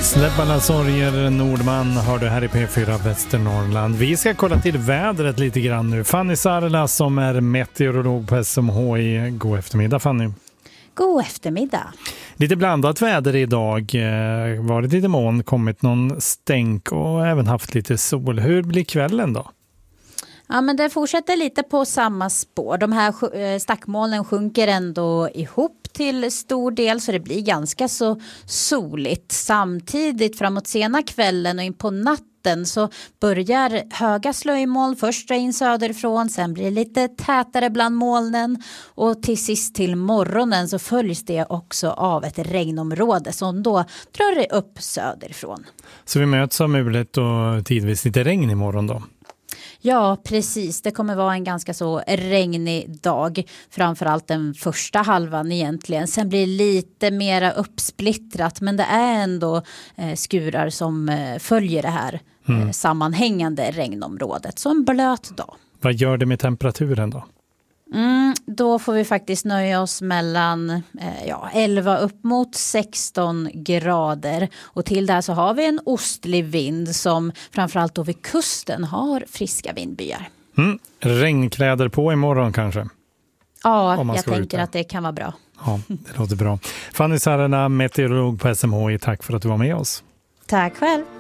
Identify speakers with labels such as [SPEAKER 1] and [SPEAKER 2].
[SPEAKER 1] Släpparna sorger Nordman har du här i P4 Västernorrland. Vi ska kolla till vädret lite grann nu. Fanny Sarla som är meteorolog på SMHI. God eftermiddag Fanny.
[SPEAKER 2] God eftermiddag.
[SPEAKER 1] Lite blandat väder idag. Varit lite moln, kommit någon stänk och även haft lite sol. Hur blir kvällen då?
[SPEAKER 2] Ja, men det fortsätter lite på samma spår. De här stackmolnen sjunker ändå ihop till stor del så det blir ganska så soligt. Samtidigt framåt sena kvällen och in på natten så börjar höga slöjmoln först dra in söderifrån, sen blir det lite tätare bland molnen och till sist till morgonen så följs det också av ett regnområde som då drar det upp söderifrån. Så
[SPEAKER 1] vi möts av mulet och tidvis lite regn imorgon då?
[SPEAKER 2] Ja, precis. Det kommer vara en ganska så regnig dag. Framförallt den första halvan egentligen. Sen blir det lite mera uppsplittrat. Men det är ändå skurar som följer det här sammanhängande regnområdet. Så en blöt dag.
[SPEAKER 1] Vad gör det med temperaturen då?
[SPEAKER 2] Då får vi faktiskt nöja oss mellan 11 upp mot 16 grader. Och till det här så har vi en ostlig vind som framförallt då vid kusten har friska vindbyar.
[SPEAKER 1] Regnkläder på imorgon kanske?
[SPEAKER 2] Ja, jag tänker att det kan vara bra.
[SPEAKER 1] Ja, det låter bra. Fanny Sarla, meteorolog på SMHI, tack för att du var med oss.
[SPEAKER 2] Tack själv.